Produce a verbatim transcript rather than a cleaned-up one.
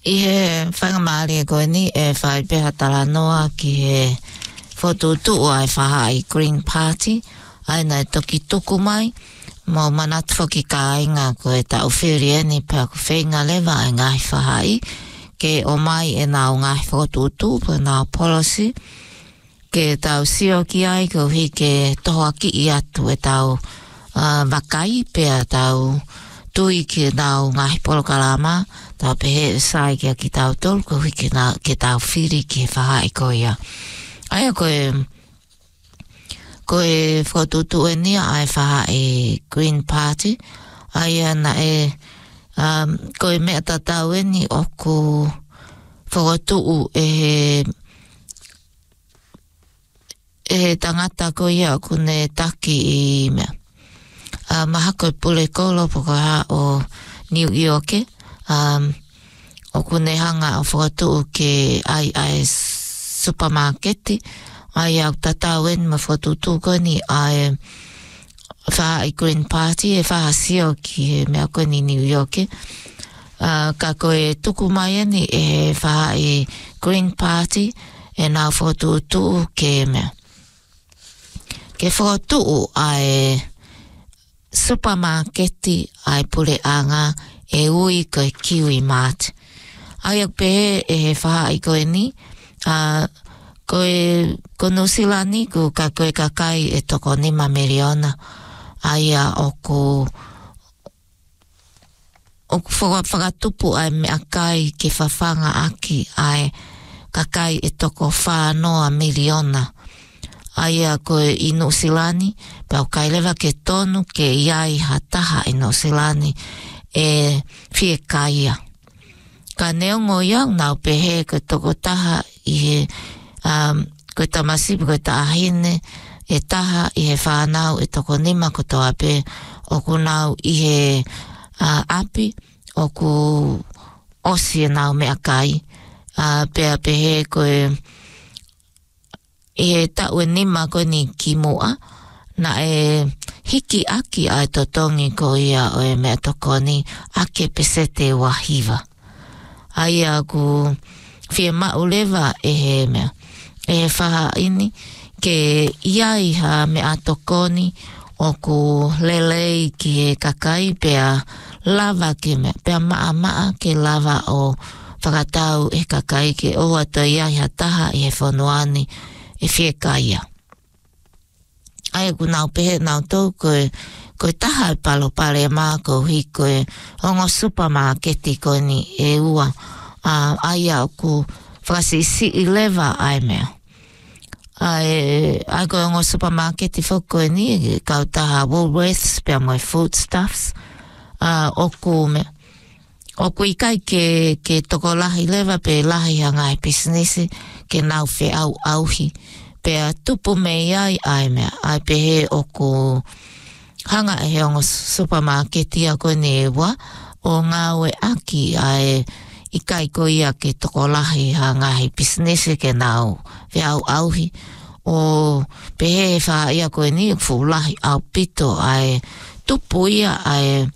I he whangamari koe ni e whai peha tala noa ki he whotutu o ai whaha i Green Party. Aina e toki tuku mai. Mo manat whoki ka inga koe ta uwhiri e ni pēr ku whenga lewa e ngai whahai. Ke o mai e nāo ngai whotutu pe nāo policy. Ke tau sio ki ai ko hi ke tohoa ki i atu e tau uh, wakai pēr tau tui ki nāo ngai polokalama. Tau pehe sai kia ki tau tolu ko hi ke, na, ke tau whiri ki whahai ko ia. Aia koe koe whotutu e nia ai whaha e Green Party. Aia na e um, koe mea tatau e ni oku whotutu e he e he tangata ko ia oku ne taki i mea. Uh, maha koe pule kolo poko ha o New York. Um, oku ne hanga o whotutu ke ai ai supermarketi. Ai au tatau en ma whotutu koe ni ai whaha i Green Party e whaha sio ki he mea koe ni New York. Uh, ka koe tuku mai ani e whaha i Green Party e nā whotutu ke mea. Ke whotutu ai supermarketi ai pule anga e ui koe Kiwi Mart. Ai au pehe e he whaha i koe ni a uh, koe kono silani ku ka koe kakai e toko nima miliona aia oku oku whakatupu ai me akai ke whawhanga aki ai kakai e toko whanoa miliona aia koe i Nusilani pau kai lewa ke tonu ke iai hataha i Nusilani e fie kaia ka neongo iau nau pehe ke toko taha i he Um, koe tamasipu, koe ta ahine, e taha i he whanau, e toko nima ko toa pe, oku nau i he uh, api, oku osi e nau mea kai, uh, pea pehe koe, i he tau e nima koe ni ki mua, na e hiki aki ai totongi ko ia o e mea toko ni, ake pesete wahiva. Ai aku fie maulewa e he mea. E whaha ini ke iai ha me atokoni o ku lelei ki he kakai pea lava ke me pea maa maa ke lava o whakatau e kakai ke o ato iai ha taha i he whanuani e fie kaia. Ai ku nau pehe nau tau koe koe taha e palo pare maa ko hi koe ongo supermarketi koe ni e ua uh, ai au ku whakasisi i lewa ai mea. Ai, ai koe ongo supermarket i whoko e ni, kau taha Woolworths, pia moi foodstuffs, uh, oku me. Oku i kai ke, ke toko lahi lewa, pe lahi hanga i businessi, ke nau whi au auhi. Pea tupu me ai ai mea, ai pe he oku hanga e he ongo supermarket i a koe ni e wa, o ngāwe aki ai i kai ko ia ke toko lahi ha ngahi business ke nau whi au auhi o pehe wha ia koe ni fu lahi au pito ai tupu ia ai